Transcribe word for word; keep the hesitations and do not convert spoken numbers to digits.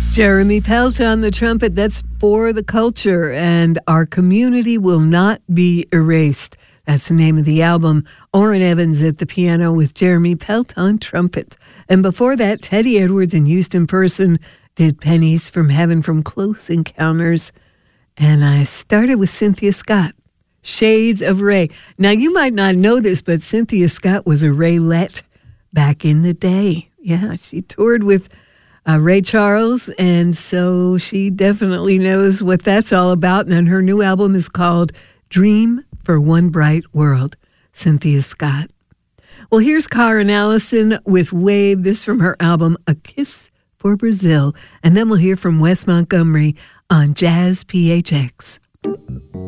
Jeremy Pelt on the trumpet. That's For the Culture, and Our Community Will Not Be Erased. That's the name of the album. Orrin Evans at the piano with Jeremy Pelt on trumpet. And before that, Teddy Edwards and Houston Person did Pennies from Heaven from Close Encounters. And I started with Cynthia Scott, Shades of Ray. Now, you might not know this, but Cynthia Scott was a Raylette back in the day. Yeah, she toured with Uh, Ray Charles, and so she definitely knows what that's all about. And her new album is called Dream for One Bright World, Cynthia Scott. Well, here's Karen Allison with Wave, this from her album A Kiss for Brazil. And then we'll hear from Wes Montgomery on Jazz P H X.